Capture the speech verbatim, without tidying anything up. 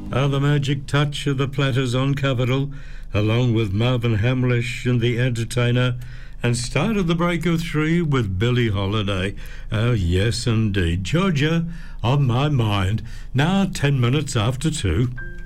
are the magic touch of the Platters on Capital, along with Marvin Hamlish and The Entertainer, and started the break of three with Billie Holiday. Oh, yes, indeed. Georgia, on my mind. Now ten minutes after two.